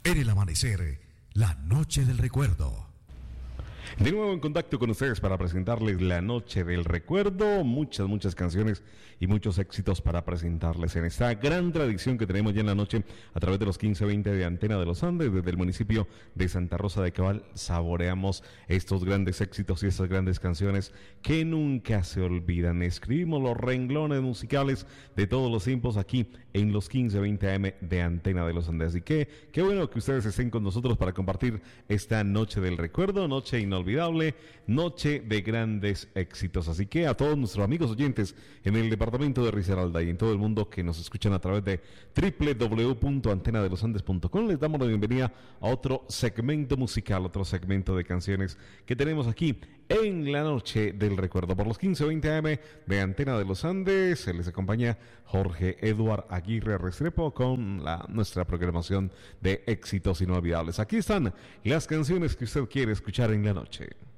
En el amanecer, la noche del recuerdo. De nuevo en contacto con ustedes para presentarles la noche del recuerdo, muchas canciones y muchos éxitos para presentarles en esta gran tradición que tenemos ya en la noche a través de los 15:20 de Antena de los Andes. Desde el municipio de Santa Rosa de Cabal saboreamos estos grandes éxitos y estas grandes canciones que nunca se olvidan. Escribimos los renglones musicales de todos los tiempos aquí en los 15:20 AM de Antena de los Andes. Así que qué bueno que ustedes estén con nosotros para compartir esta noche del recuerdo, noche inolvidable, noche de grandes éxitos. Así que a todos nuestros amigos oyentes en el departamento de Risaralda y en todo el mundo que nos escuchan a través de www.antenadelosandes.com, les damos la bienvenida a otro segmento musical, otro segmento de canciones que tenemos aquí en la noche del recuerdo. Por los 15:20 AM de Antena de los Andes, se les acompaña Jorge Eduard Aguirre Restrepo con nuestra programación de éxitos inolvidables. Aquí están las canciones que usted quiere escuchar en la noche.